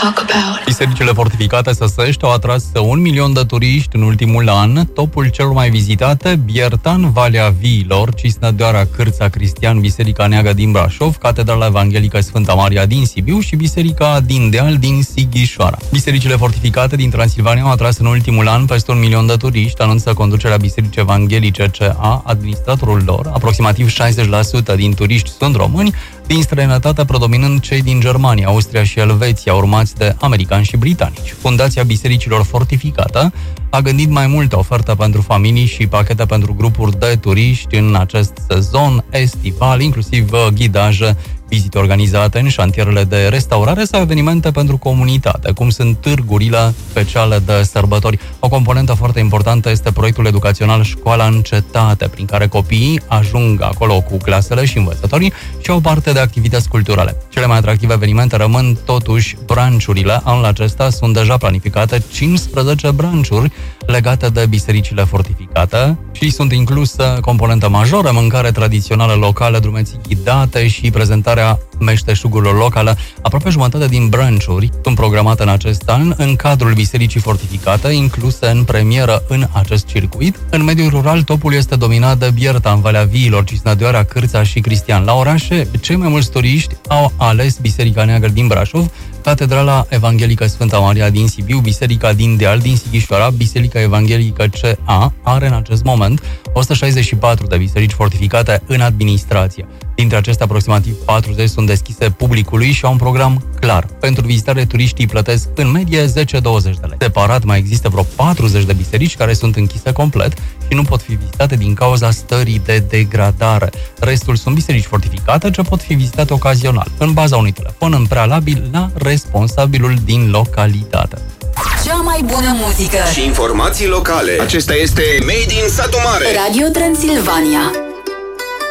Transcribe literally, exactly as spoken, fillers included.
talk about. Bisericile fortificate Săsești au atras un milion de turiști în ultimul an. Topul celor mai vizitate: Biertan, Valea Viilor, Cisnădeara, Cârța Cristian, Biserica Neagă din Brașov, Catedrala Evanghelică Sfânta Maria din Sibiu și Biserica din Deal din Sighișoara. Bisericile fortificate din Transilvania au atras în ultimul an peste un milion de turiști, anunță conducerea Bisericii Evanghelice C A, administratorul lor. Aproximativ șaizeci la sută din turiști sunt români, din străinătate predominând cei din Germania, Austria și Elveția, urmați de americani și britanici. Fundația Bisericilor Fortificate a gândit mai multă ofertă pentru familii și pachete pentru grupuri de turiști în acest sezon estival, inclusiv ghidaje, vizite organizate în șantierele de restaurare sau evenimente pentru comunitate, cum sunt târgurile speciale de sărbători. O componentă foarte importantă este proiectul educațional Școala în Cetate, prin care copiii ajung acolo cu clasele și învățătorii și au parte de activități culturale. Cele mai atractive evenimente rămân totuși branșurile. Anul acesta sunt deja planificate cincisprezece branșuri legate de bisericile fortificate și sunt incluse componentă majoră, mâncare tradițională locală, drumeții ghidate și prezentarea meșteșugurilor locale. Aproape jumătate din branșuri sunt programate în acest an în cadrul Bisericii Fortificate, incluse în premieră în acest circuit. În mediul rural, topul este dominat de Biertan, Valea Viilor, Cisnădeara, Cârța și Cristian. La orașe, cei mai mulți turiști au ales Biserica Neagră din Brașov, Catedrala Evanghelică Sfânta Maria din Sibiu, Biserica din Deal din Sighișoara. Biserica Evanghelică C A are în acest moment o sută șaizeci și patru de biserici fortificate în administrație. Dintre acestea, aproximativ patruzeci sunt deschise publicului și au un program clar. Pentru vizitare, turiștii plătesc în medie zece douăzeci de lei. Separat, mai există vreo patruzeci de biserici care sunt închise complet și nu pot fi vizitate din cauza stării de degradare. Restul sunt biserici fortificate ce pot fi vizitate ocazional, în baza unui telefon în prealabil la responsabilul din localitate. Cea mai bună muzică și informații locale. Acesta este Made in Satu Mare. Radio Transilvania.